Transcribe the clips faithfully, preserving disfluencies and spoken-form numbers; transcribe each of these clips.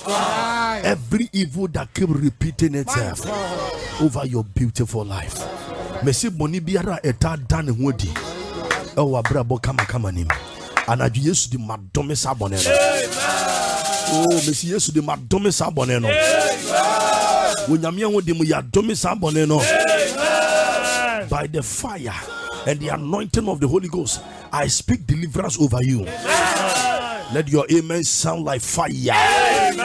Every evil that keep repeating itself over your beautiful life. Mesi boni biara eta dan hodi. E wa brabo kama kama nim. Anaju Yesu di madome sabone no. Oh, mesi Yesu di madome sabone no. Wonyame hodi mu ya dome sabone no. By the fire and the anointing of the Holy Ghost, I speak deliverance over you. Amen. Let your amen sound like fire. Amen.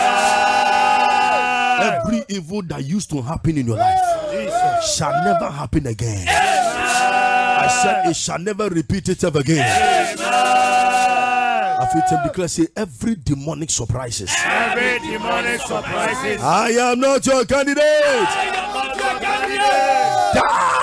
Every evil that used to happen in your life Jesus. Shall never happen again. Amen. I said it shall never repeat itself again. I feel to declare, say every demonic surprises. Every demonic surprises. I am not your candidate. I am not your candidate. Die.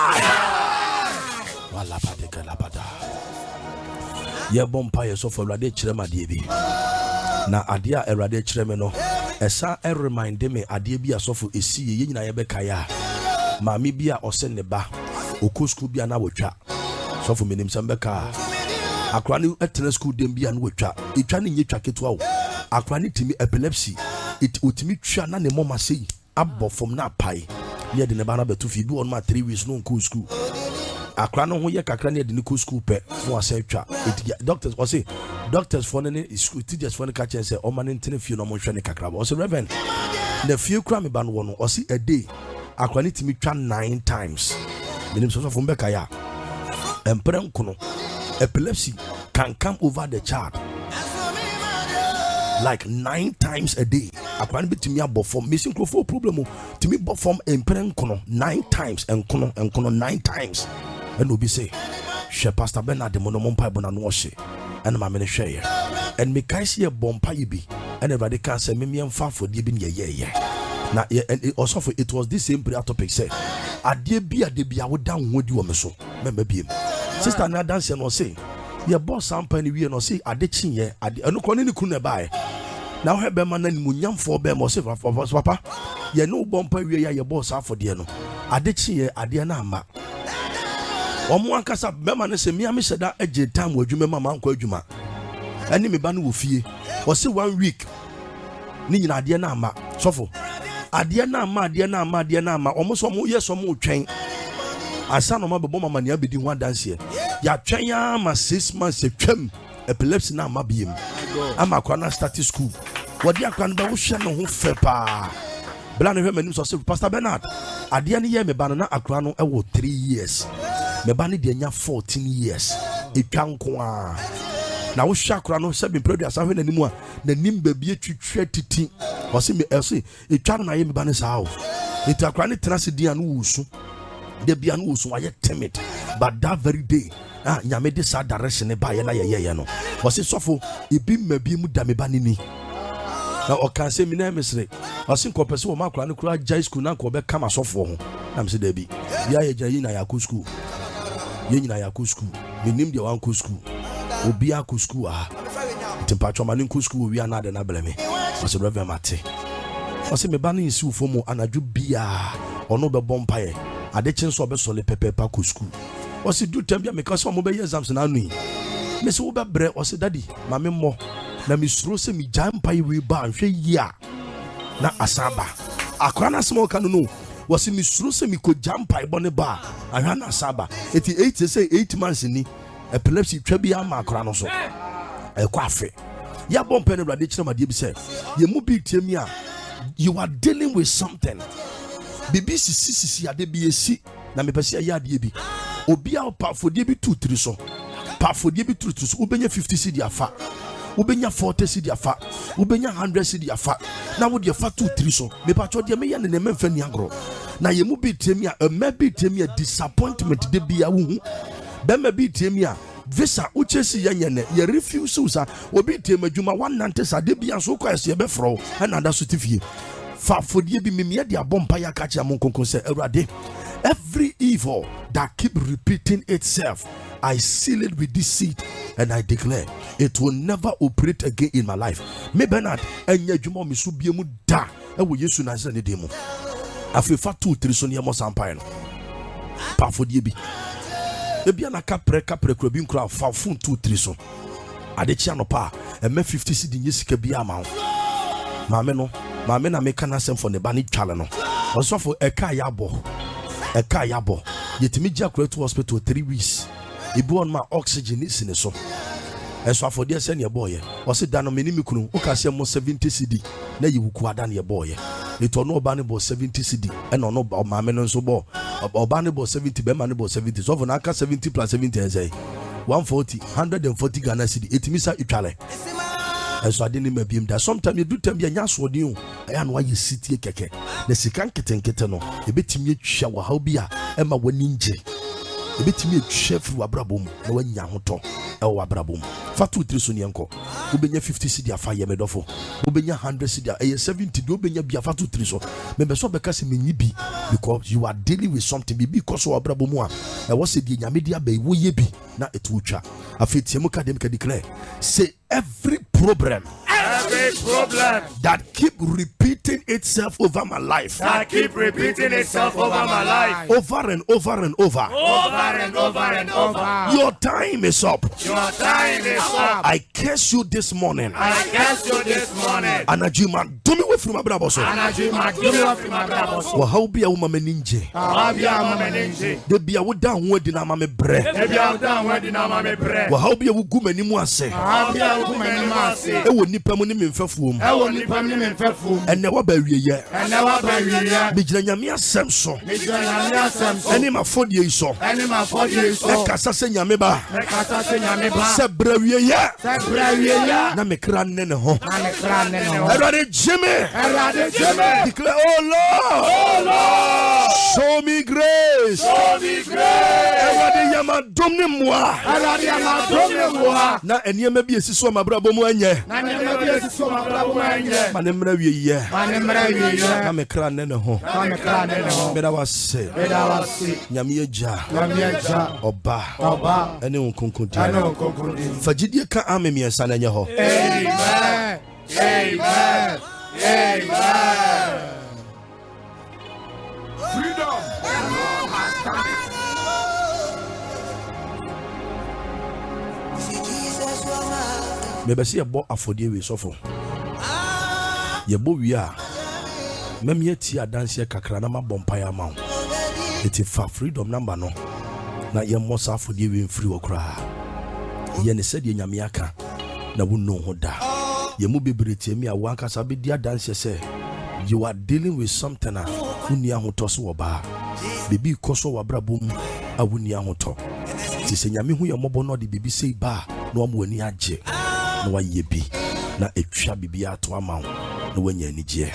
Ye bompa ye so for Rade Chirema Debi. Na adia erade chireme no. Esa e remind me adie bi asofo esi ye nyina ye bekaya. Maami bia ose ne ba. Oko school bia na wotwa. Sofo menim sambeka. Akra ni etena school dem bia na wotwa. Etwa ne nyetwa ketwa wo. Akra ni timi epilepsy. It utimi twa na ne mama sei. Abbo from na pai. Ye de ne ba na betu fi bi on ma three weeks no nko school. Akra no ho ye kakra ne de ne ko school pe no asatwa. Doctors or say doctors for ne school teachers for ne catch say o man ntene fie no mo hwe ne kakra ba. O say reverend na fie kura me ba no no o say a day akra ne timi twa nine times. Menim so so fo mbeka ya. Empre nkono epilepsy can come over the child like nine times a day. Akra ne bitimi abo form missing for problem to me form empre nkono nine times enkono enkono nine times. And we say, she Pastor Bernard de Monomompa Bonanoshi, and my ministry. And me kaisi a bompa yibi, and everybody can say, me and far for dibin ye ye ye. Now, and it also for it was this same prayer topic said, I dear be a debia would down would you a so, remember him. Sister Nadance and say, your boss some penny we no say, I did chin ye, I no con couldn't buy. Now have Beman and Munyam for Bem or Silver for us, Papa. Ye no bompa we are your boss out for Diano. I did chin ye, I dear Nama. Omo ankasa bema ne se mi am se da age time wadwuma mama anko adwuma ene me ba no wo fie o se one week ni nyina ade na ama sofo ade na ama ade na ama ade na ama omo so mo ye so mo twen asa no ma bebo mama ne abedi ho adanse ya twen ya ma six months e twam epilepsy na ama biem ama kwa na start school wodi akwa no ba wo hwe no ho fe pa bla no hwe manim so se Pastor Bernard ade ne ye me ba no na akwa no e wo three years me bani de nya fourteen years etwa nko a na wo hwakra no se be produce ahwe nanim a nanim ba bi etwitwa titi o se me ese etwa na ye me bani sa o etakra ne trase dia no wusu de bia no wusu aye timid but that very day ah nyame de sa direction ba ye na ye ye no o se sofo ebi ma bi mu da me bani ni na o kan se mi na mesre o se nkopese wo makra no kura jai school na ko be kama sofo ho na me se da bi bia ye jai na yakụ school ye nyina yakụ school menim de wan ko school obi akụ school ah tempatwa mani ko school wi ana de na bleme o se reverend mate o se me ba na isi ufo mu anadwo bia ono be bompaye ade chenso be sole pepepa ko school o se du tambia me ka so mo be exams na anu me se wo be bre o se daddy ma me mo na me suro se me jampai wi ba hwe yia na asaba akwa na small kanu no was me suro se me ko jampai bone ba ahwa na asaba eti eight say eight months ni epilepsy twa bia ma akwa no so e kwa afe ya bompe ne brade chira made bi say ye mu bi tiemi a you are dealing with something bibi sisi sisi ade bi esi na me pese ya ade bi obi a pa fodie bi two three so pa fodie bi two three so ubenya fifty cedi afa ubenya forty cedi afa ubenya one hundred cedi afa na wo de afa two three so me pa cho de me ya ne ne memfa ni agro na ye mu bi tiemi a e ma bi tiemi a disappointment de bia wo hu be ma bi tiemi a visa uchesi yanyene ye refuse usa obi tiemi adwuma one ninety sa de bia so kwa ese be fro na da so tifie fa fodie bi mimie de abompa ya ka chia mon konkon se awurade every evil that keep repeating itself I seal it with this seed and I declare it will never operate again in my life. Me Bernard enya dwuma me so bia mu da e wo Yesu na se ne de mu afifa two three so ne mo sampai no pa fodie bi e bia na kapre kapre kro bi nkra fa phone two three so ade chia no pa e ma fifty cedi nye sika bia ma Mame no, mame na make na sem for the bani twale no. Also for eka yabo. Eka yabo. Yetimi gya kura to hospital three weeks. Ibu on my oxygen is in so. And so for dear send your boy. Was it done on mini mikunu? Okasi mo seventy C D. Na you ku adan your boy. It on no banable seventy C D. And on no mame no so bo. Or banable seventy, be manable seventy. So for naka seventy plus seventy and say one forty, one hundred forty Ghana C D. It misa itale. And so I didn't remember him that sometimes you do tell me a nyas for you. I am why you sit here keke. The sikan keten keteno. A bit me shower how be a Emma Weninje. A bit me chef wabrabum. No one yahoto. El wabrabum. Fatu trisonianko. Ubenya fifty C D a fire medofo. Ubenya one hundred C D a seventy. Ubenya be a fatu triso. Member so because me nibi because you are dealing with something because of wabrabumwa. I was a dia media bay wo yebi na etucha. Afit yemuka demka declare. Say every problem. Every problem that keep repeating itself over my life. That keep repeating itself over my life. Over and over and over. Over and over and over. Your time is up. Your time is up. I curse you this morning. I curse you this morning. Anajima, do me away from my brabos. Anajima, do me away from my brabos. Well, how be a woman ninja? How be a woman ninja? They be a wood down where dinama me bre. They be a down where dinama me bre. Well, how be a woman in Mwase? How be a woman in Mwase? I will nip him in Fefum. I will nip him in Fefum. And never bury yet. And never bury yet. Mijanya Samson. Mijanya Samson. Any my four years so. Any my four years so. Ekasa Yameba. Ekasa Yameba. Sebrawi ya. Sebrawi ya. Na me kran nene ho. Na me kran nene ho. Erade Jimmy. Erade Jimmy. Declare, oh Lord. Oh Lord. Show me grace. Show me grace. Erade yama domne mwa. Erade yama domne mwa. Na enye me bi esiso ma brabo mu anye. Na enye me bi esiso ma brabo mu anye. Ma ne mra wie ye. Ma ne mra wie ye. Na me kran nene ho. Na me kran nene ho. Me da wase. Me da wase. Nyame eja. Nyame eja. Oba. Oba. Ene onkonkodi. Ene onkonkodi. Fagidie ka ame mi ensa na nye ho. Amen. Amen. Amen. Freedom. Maybe see a bo afodie we sofo. Ye bo wi a. Mem ye ti adanse kakra na mabompa ya ma. Eti fa freedom number no. Na ye mosa afodie we mfiri okra. Ye ne se de nyame aka na wonu ho da. Ye mu bebrete mi a wanka sabe di adanse se. You are dealing with something a wuni ahoto so oba. Bibi koso wabrabom a wuni ahoto. Ti se nyame hu ye mobo no de bibi sei ba na o mo ani age. Na wa ye bi na etwa bibi ato ama na wanya anigye.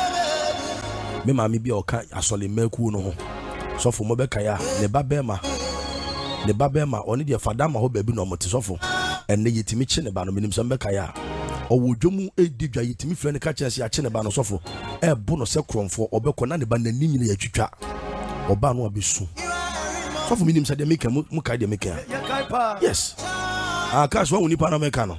Me ma me bi oka asole maku no ho. Sofo mo beka ya ne babema. Ne babema oni de fada ma ho baby no mo te sofo. Enne yetimi chi ne ba no menim so beka ya. Owo dwomu edi dwa yetimi fre ne ka chense ya chi ne ba no sofo. E bo no se kromfo obekọ na ne ba na nyina ya twitwa. Oba no abesu. Sofo menim se de meka mu kai de meka. Yes. Ah cash wa woni pa na meka no.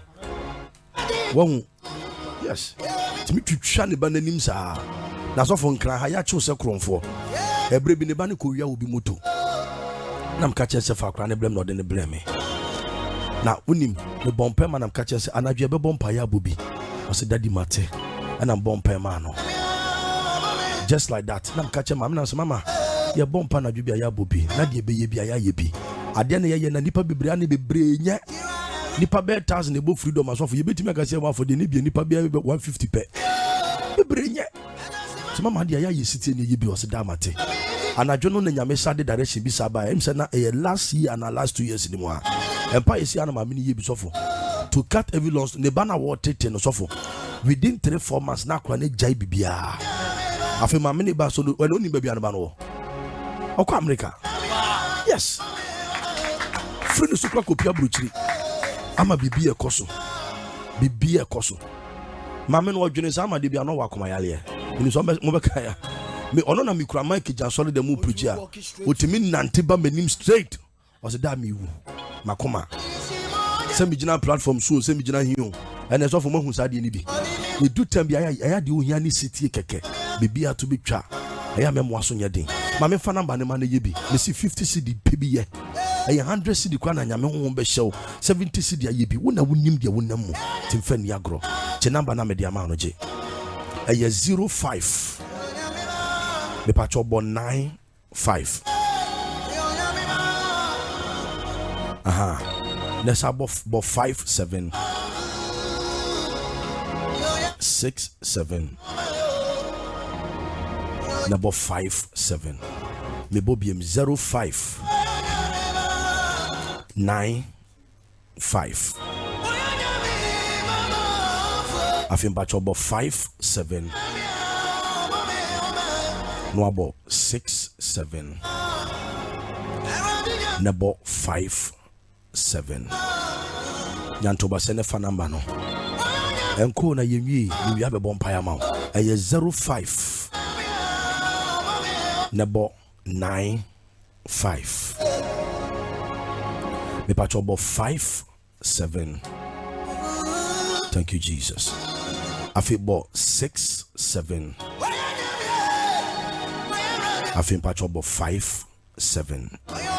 Won. Yes. Timi twitwa ne ba na nim sa. Na sofo nkran ha ya chu se kromfo. Ebre bi ne ba ne ko wia obi moto. Na mka chense fa kra ne blem no de ne blem me. Na unim ne bompe ma na mka chense anadwe be bompa ya bobi. O se daddy mate. And I'm bompe ma no. Just like that. Na mka chense ma na so mama. Ye bompa na dwe ya bobi. Na de be ye bi ya ye bi. Ade na ye ye na nipa bebre na bebre nya. Nipa be one thousand e bo freedom aso for ye betimi aka se wa for de ne bi nipa be one fifty pe. Bebre nya. So mama de ya ye city ne ye bi o se da mate. Anadwo no na nyame sade direction bi saba em se na e last year and last two years ni mo a empa yesi ana ma mini ye bi sofo to cut every loss ne bana water ten sofo within three four months na kwa ne jai bibia afi ma mini ba so when oni ba bia no ba no okwa America. Yes, friend so kwa kopia bruchiri ama bibia ekoso bibia ekoso ma me no odwene sa ama de bia no wakoma yale ni so mo be kaya me ono na mikura mic ja solid dem preach a otimi nante ba manim straight o se da mi wu makoma se mi gina platform so se mi gina hiyo ene so for mahu sade ni bi we do time bi aya aya de ohia ni city keke bibi ato betwa aya me mo aso nyeden ma me fa number ne ma na ye bi me si fifty cedi pe bi ye aya one hundred cedi kwa na nyame ho be hyew seventy cedi aye bi wo na wonim de wonam mu timfa ni agro che number na me de ama no je a year zero five. Me patcho bo nine five. Aha. Let's have bo five seven. Six seven. Number five seven. Me bobium zero five nine five. I think batch about five seven. No about six seven. Number five seven. Yantoba send a fan number no. Enko na yemi you have a bonfire mount. A zero five. Number nine five. Me patch about five seven. Thank you, Jesus. I feel about six seven. I feel patch about five seven.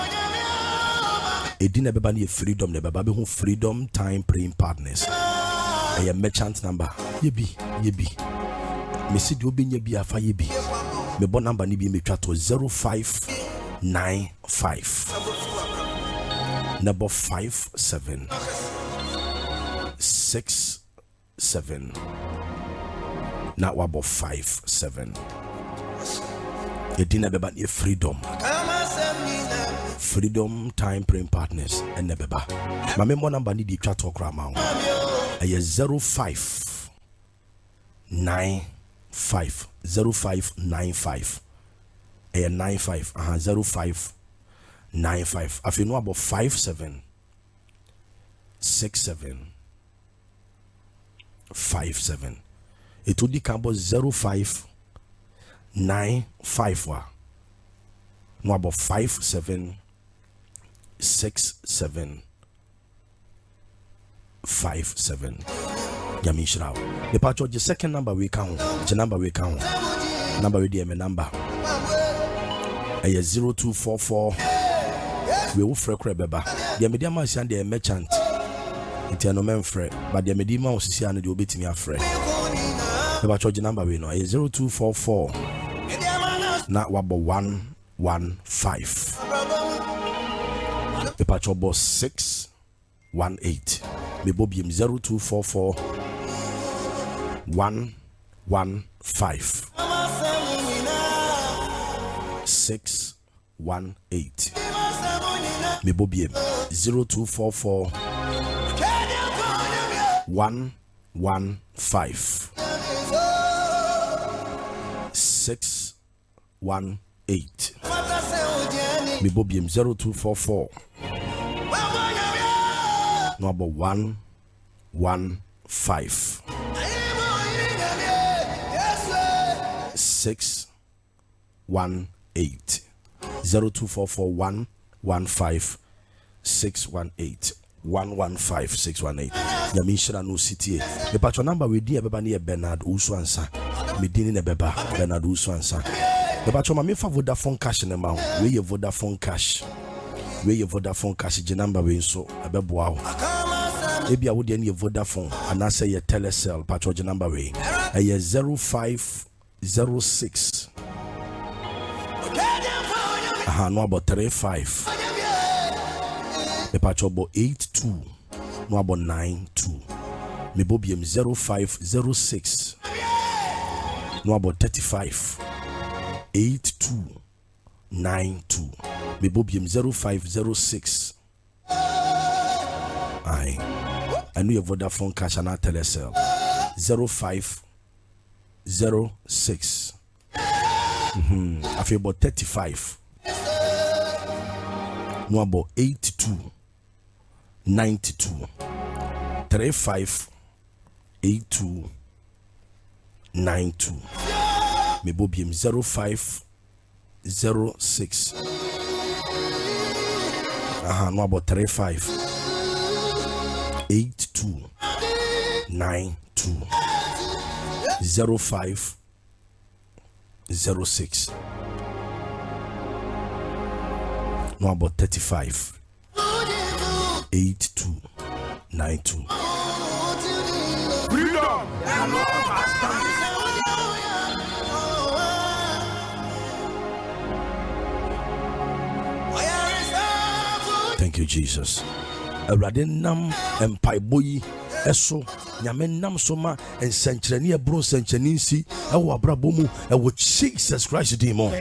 It didn't ever be freedom. Never be home freedom time praying partners. A merchant number. Yebi yebi. Me see you be yebi afa yebi. Me bon number ni bi me twa to zero five nine five. Number five seven six seven. Now about five seven. You didn't have a freedom. Freedom time praying partners and never. My member number need the chat talk ramau. A zero five nine five zero five nine five. A nine five uh zero five nine five. If you know about five seven six seven five seven. It would be about zero five nine five wa. No about five seven six seven five seven. Yamishra. The part of the second number we count. The number we count. Number we D M number. A zero two four four. We will free beba. The medium is and the merchant. It's no man free, but the medium is see and the obit me a free. The part of the number we know a zero two four four. Not wabo one one five. The part of six one eight. Me bobium zero two four four one one five six one eight. Me bobium zero two four four one one five six one eight. Me bobium zero two four four number one one five six one eight zero two four four one one five six one eight one one five six one eight. Yamishra no city. The patron number we dear Beba Bernard Uswansa. Medini Beba Bernard Uswansa. The patron mami fa Vodafone cash in amount. We your Vodafone cash. We your Vodafone cash. The number we so abebo. Maybe I would any Vodafone and I say a telecell patron number way. A zero five zero six. Aha, no about three five. The patch about eight two. No about nine two. Me bobium zero five zero six. No about thirty five. Eight two nine two. Me bobium zero five zero six. Aye. I know your Vodafone cash and I telecell. Zero five zero six. Mm-hmm. I feel about thirty five. No about eight two ninety two. Three five eight two nine two. Me bobium zero five zero six. Uh-huh, no about three five eight two nine two zero five zero six. No about thirty five eight two nine two. Freedom. The Lord has done it. you, Jesus. Awurade nam empaibo yi eso nyame nam so ma ensenkyerene ebro ensenkyerene nsi ewo abrabo mu ewo Jesus Christ di mo.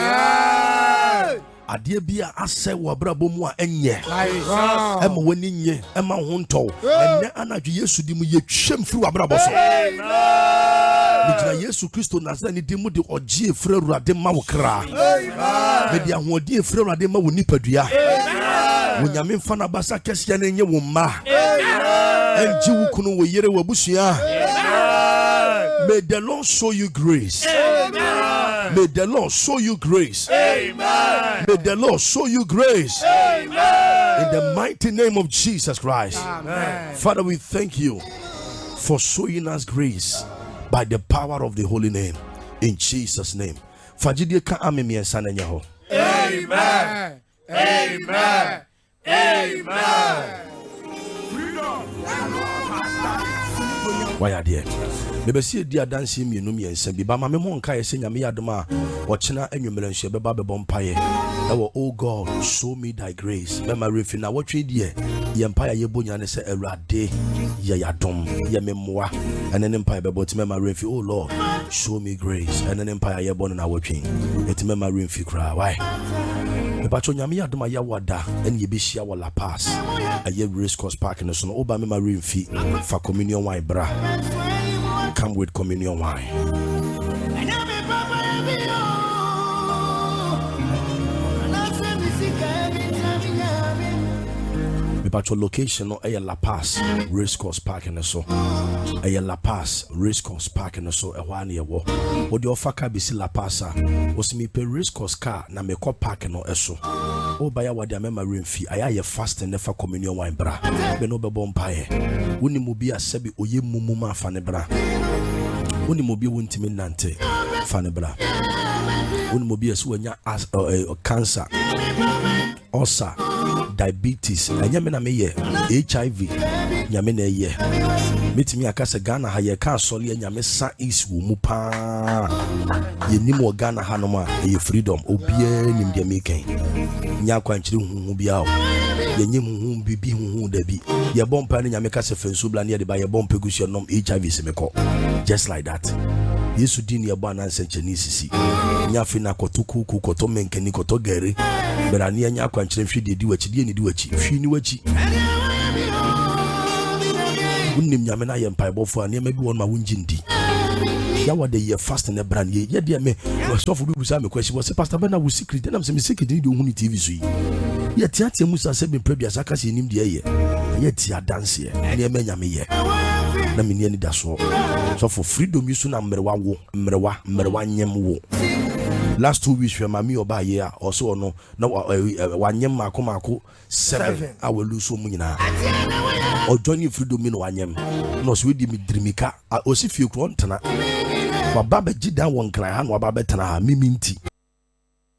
Adeɛ bia asɛ wo abrabo mu a enye ema wani nye ema ho ntɔ enne anadwo Yesu di mu yetwem firi wo abrabo so. Nigina Yesu Kristo Nazarene di mu de ogye efre Awurade ma wo kra. Me de ahode efre Awurade ma wo nipadua. Wo nyame mfa na basa kɛseɛ na enye wo ma. Enji wo kunu wo yere wo busua. May the Lord show you grace. May the Lord show you grace. Amen. May the Lord show you grace. Amen. In the mighty name of Jesus Christ. Amen. Father, we thank you for showing us grace by the power of the holy name. In Jesus' name. Fajidi ka amemi ensana nyaho. Amen. Amen. Amen. Why are there? Maybe see a dear dancing me no me and send me by my monka saying a miadoma or china and you melanche baba bompire. Oh God, show me thy grace. Mema refina what trade ye the empire ye bunyane say a rade ye yadom ye memoir and an empire about mema refi. Oh Lord, show me grace and an empire ye born in our chain. It mema refi cry. Why? But Yami Adoma Yawada and Yebishia La Pass. A year race course park in the son Oba Marine fee for communion wine bra. Come with communion wine. About your location no a La Paz race course park in the so a La Paz race course park in the so a one year walk. What the offer can be see La Paz was me pay race course car na me call park no eso. Oh by what the memory fee I a fast and never communion wine bra. Be no be bompire. Wuni mu bi asebi oye mumuma fane bra. Wuni mu bi wuntimi nante fane bra. Wuni mu bi asu anya as cancer. Ulcer, diabetes, and yamina me H I V, yamina ye. Meet me a casa Ghana, ha ye can't solly and yamesa is wumupa. Ye nimo Ghana hanoma, ye freedom, obie nim de making. Nyakwanchi who be out. Ye nim whom be be who de be. Ye bomb pan yameka se fensubla near the by a bomb pegusia nom H I V semeko. Just like that. Yesu dini ya bwana nsencheni sisi. Nyafina kotuku kukoto menkeni koto gere. Berani ya nyakwa nchire fidi di wachi di ni di wachi. Fini wachi. Unim nyamena ye mpaibofo ani mebi won ma wunjindi. Ya wade ye fast na brand ye. Ye dia me stop bi busa me question. Say Pastor Bernard wo secret. Dem say me secret ni do huni T V so yi. Ye tiatia musa se be prebia saka se nim de ye. Ye tia dance ye. Ni me nyame ye. Na me ni da so. So for freedom you so na mrewa wo, mrewa, mrewa nyem wo. Last two weeks we mami oba ye also no na wanyem mako mako seven I will lose so munyina. O join freedom me no wanyem. No so we di mi drimika o si fie kro ntana. Wa baba gida won kran ha no baba tana ha miminti.